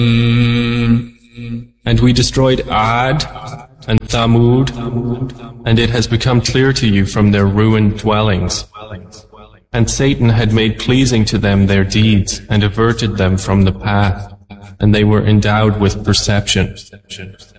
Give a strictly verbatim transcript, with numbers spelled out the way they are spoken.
And we destroyed Ad and Thamud, and it has become clear to you from their ruined dwellings. And Satan had made pleasing to them their deeds, and averted them from the path, and they were endowed with perception.